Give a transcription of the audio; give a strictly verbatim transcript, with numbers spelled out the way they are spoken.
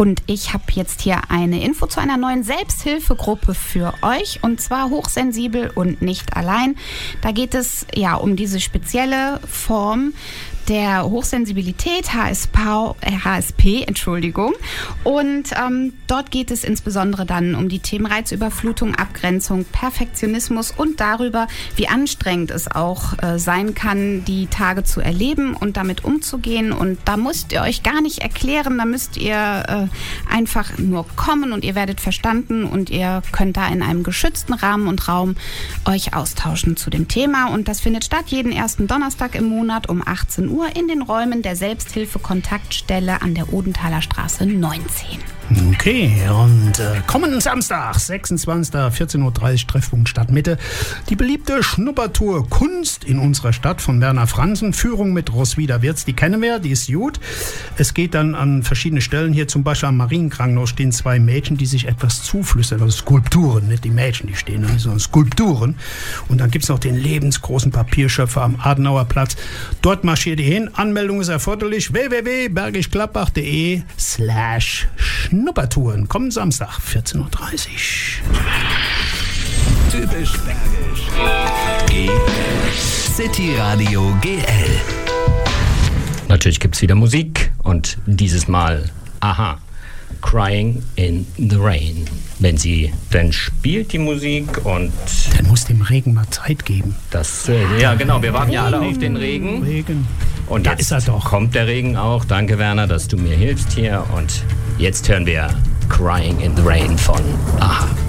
Und ich habe jetzt hier eine Info zu einer neuen Selbsthilfegruppe für euch, und zwar hochsensibel und nicht allein. Da geht es ja um diese spezielle Form der Hochsensibilität, H S P, äh, H S P, Entschuldigung. Und ähm, dort geht es insbesondere dann um die Themen Reizüberflutung, Abgrenzung, Perfektionismus und darüber, wie anstrengend es auch äh, sein kann, die Tage zu erleben und damit umzugehen. Und da müsst ihr euch gar nicht erklären, da müsst ihr äh, einfach nur kommen und ihr werdet verstanden und ihr könnt da in einem geschützten Rahmen und Raum euch austauschen zu dem Thema. Und das findet statt jeden ersten Donnerstag im Monat um achtzehn Uhr in den Räumen der Selbsthilfe-Kontaktstelle an der Odenthaler Straße neunzehn. Okay, und äh, kommenden Samstag, sechsundzwanzigsten vierzehn Uhr dreißig, Treffpunkt Stadtmitte. Die beliebte Schnuppertour Kunst in unserer Stadt von Werner Franzen. Führung mit Roswitha Wirz, die kennen wir, die ist gut. Es geht dann an verschiedene Stellen. Hier zum Beispiel am Marienkrankenhaus stehen zwei Mädchen, die sich etwas zuflüstern. Also Skulpturen, nicht die Mädchen, die stehen, sondern Skulpturen. Und dann gibt es noch den lebensgroßen Papierschöpfer am Adenauerplatz. Dort marschiert ihr hin. Anmeldung ist erforderlich. w w w punkt bergischgladbach.de slash Schnuppertouren. Kommen Samstag, vierzehn Uhr dreißig. Typisch Bergisch. G L. City Radio G L. Natürlich gibt es wieder Musik und dieses Mal, aha, Crying in the Rain. Wenn sie denn spielt, die Musik, und dann muss dem Regen mal Zeit geben. Das, äh, ja genau, wir warten ja alle auf den Regen. Regen. Und da jetzt ist er doch. Kommt der Regen auch. Danke, Werner, dass du mir hilfst hier. Und jetzt hören wir Crying in the Rain von Aha.